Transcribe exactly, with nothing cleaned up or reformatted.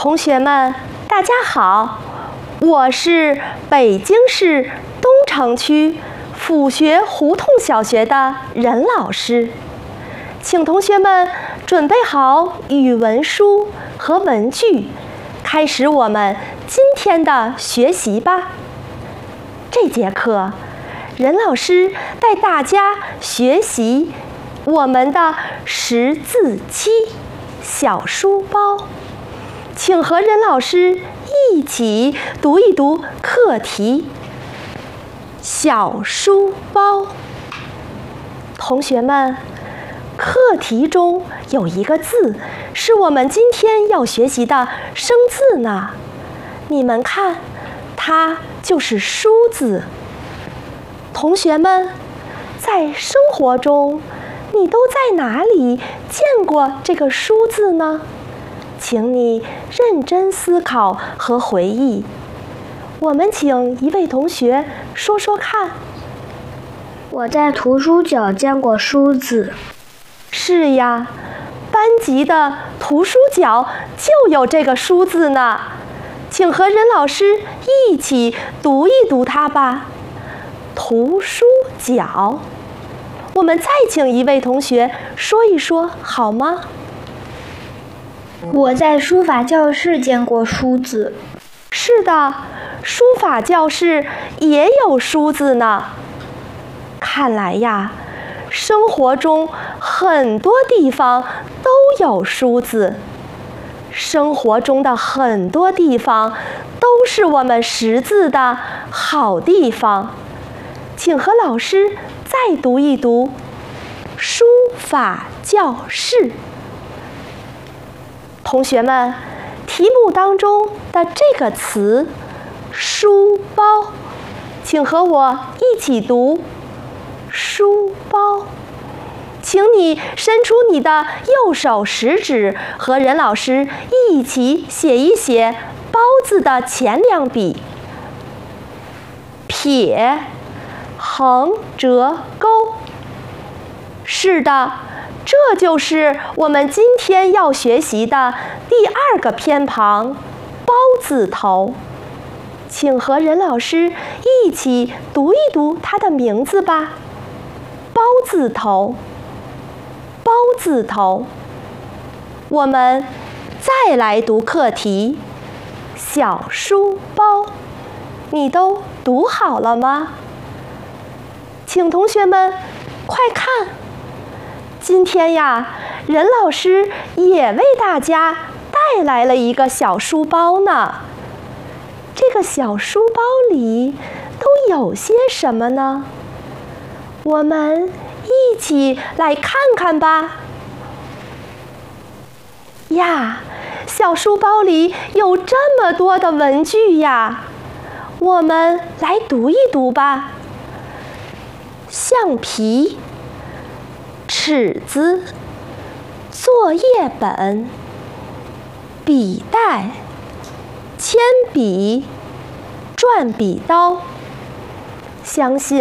同学们，大家好，我是北京市东城区府学胡同小学的任老师，请同学们准备好语文书和文具，开始我们今天的学习吧。这节课，任老师带大家学习我们的识字机小书包，请和任老师一起读一读课题。小书包，同学们，课题中有一个字是我们今天要学习的生字呢。你们看，它就是书字。同学们，在生活中，你都在哪里见过这个书字呢？请你认真思考和回忆。我们请一位同学说说看。 我在图书角见过书字。 是呀，班级的图书角就有这个书字呢。请和任老师一起读一读它吧。图书角，我们再请一位同学说一说好吗？ 我在书法教室见过书字。 是的，书法教室也有书字呢。看来呀，生活中很多地方都有书字。生活中的很多地方都是我们识字的好地方。请和老师再读一读书法教室。同学们，题目当中的这个词书包，请和我一起读书包。请你伸出你的右手食指，和任老师一起写一写包字的前两笔，撇、横、折、钩。是的，这就是我们今天要学习的第二个偏旁包字头。请和任老师一起读一读它的名字吧。包字头，包字头。我们再来读课题小书包，你都读好了吗？请同学们快看，今天呀，任老师也为大家带来了一个小书包呢。这个小书包里都有些什么呢？我们一起来看看吧。呀，小书包里有这么多的文具呀，我们来读一读吧。橡皮、尺子、作业本、笔袋、铅笔、转笔刀。相信